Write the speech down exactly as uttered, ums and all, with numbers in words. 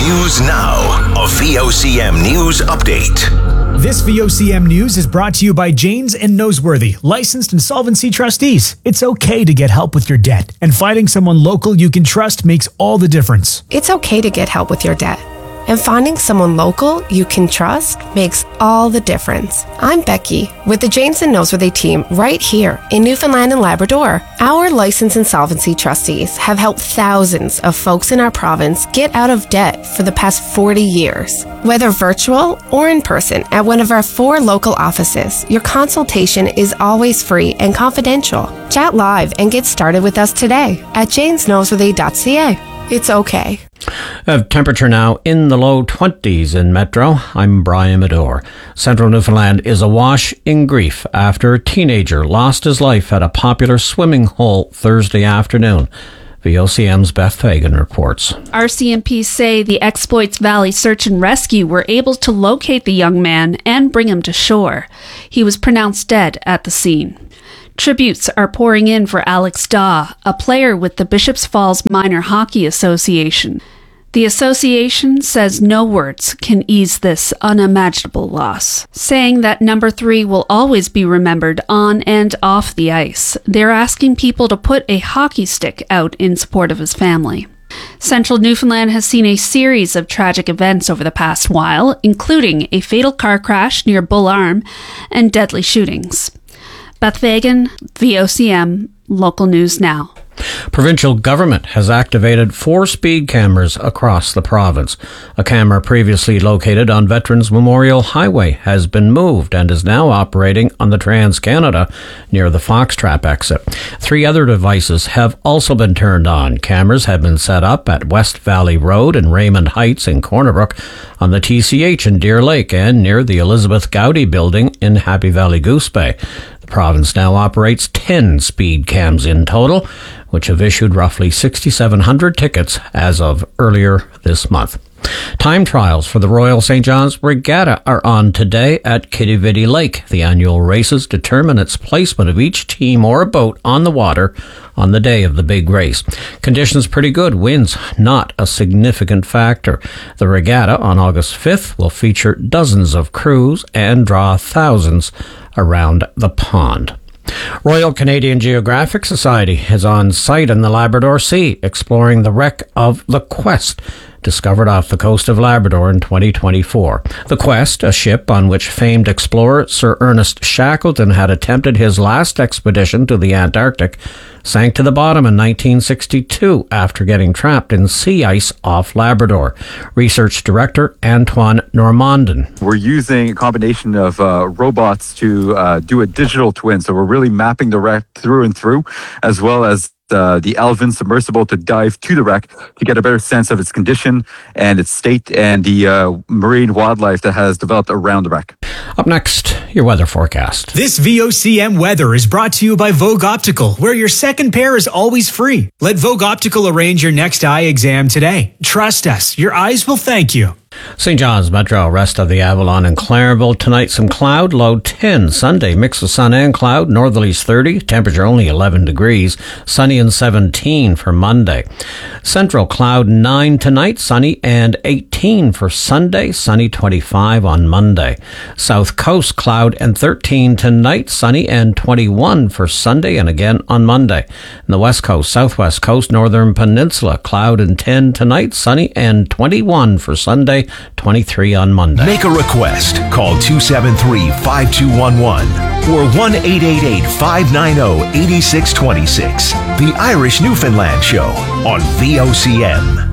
News Now, a V O C M News update. This V O C M News is brought to you by Janes and Noseworthy, licensed insolvency trustees. It's okay to get help with your debt, and finding someone local you can trust makes all the difference. It's okay to get help with your debt, and finding someone local you can trust makes all the difference. I'm Becky with the Janes and Noseworthy team right here in Newfoundland and Labrador. Our licensed insolvency trustees have helped thousands of folks in our province get out of debt for the past forty years. Whether virtual or in person at one of our four local offices, your consultation is always free and confidential. Chat live and get started with us today at janes noseworthy dot c a. It's okay. Uh, temperature now in the low twenties in Metro. I'm Brian Medore. Central Newfoundland is awash in grief after a teenager lost his life at a popular swimming hole Thursday afternoon. V O C M's Beth Fagan reports. R C M P say the Exploits Valley Search and Rescue were able to locate the young man and bring him to shore. He was pronounced dead at the scene. Tributes are pouring in for Alex Daw, a player with the Bishops Falls Minor Hockey Association. The association says no words can ease this unimaginable loss, saying that number three will always be remembered on and off the ice. They're asking people to put a hockey stick out in support of his family. Central Newfoundland has seen a series of tragic events over the past while, including a fatal car crash near Bull Arm and deadly shootings. Beth Fagan, V O C M, Local News Now. Provincial government has activated four speed cameras across the province. A camera previously located on Veterans Memorial Highway has been moved and is now operating on the Trans-Canada near the Foxtrap exit. Three other devices have also been turned on. Cameras have been set up at West Valley Road and Raymond Heights in Corner Brook, on the T C H in Deer Lake, and near the Elizabeth Gowdy building in Happy Valley Goose Bay. The province now operates ten speed cams in total, which have issued roughly six thousand seven hundred tickets as of earlier this month. Time trials for the Royal Saint John's Regatta are on today at Kitivity Lake. The annual races determine its placement of each team or boat on the water on the day of the big race. Conditions pretty good. Winds not a significant factor. The regatta on August fifth will feature dozens of crews and draw thousands around the pond. Royal Canadian Geographic Society is on site in the Labrador Sea, exploring the wreck of the Quest, discovered off the coast of Labrador in twenty twenty-four. The Quest, a ship on which famed explorer Sir Ernest Shackleton had attempted his last expedition to the Antarctic, sank to the bottom in nineteen sixty-two after getting trapped in sea ice off Labrador. Research Director Antoine Normandin. We're using a combination of uh, robots to uh, do a digital twin, so we're really mapping the wreck through and through, as well as Uh, the Alvin submersible to dive to the wreck to get a better sense of its condition and its state and the uh, marine wildlife that has developed around the wreck. Up next, your weather forecast. This V O C M weather is brought to you by Vogue Optical, where your second pair is always free. Let Vogue Optical arrange your next eye exam today. Trust us, your eyes will thank you. Saint John's Metro, rest of the Avalon and Clarenville. Tonight, some cloud, low ten. Sunday, mix of sun and cloud, northerlies thirty, temperature only eleven degrees. Sunny and seventeen for Monday. Central, cloud nine tonight, sunny and eighteen for Sunday, sunny twenty-five on Monday. South Coast, cloud and thirteen tonight, sunny and twenty-one for Sunday and again on Monday. And the West Coast, Southwest Coast, Northern Peninsula, cloud and ten tonight, sunny and twenty-one for Sunday, twenty-three on Monday. Make a request. Call two seven three, five two one one or one eight eight eight, five nine zero, eight six two six. The Irish Newfoundland Show on V O C M.